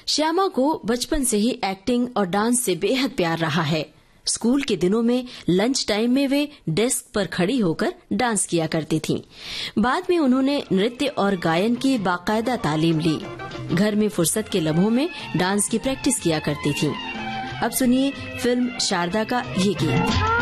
श्यामा को बचपन से ही एक्टिंग और डांस से बेहद प्यार रहा है। स्कूल के दिनों में लंच टाइम में वे डेस्क पर खड़ी होकर डांस किया करती थीं। बाद में उन्होंने नृत्य और गायन की बाकायदा तालीम ली। घर में फुर्सत के लम्हों में डांस की प्रैक्टिस किया करती थीं। अब सुनिए फिल्म शारदा का ये गीत।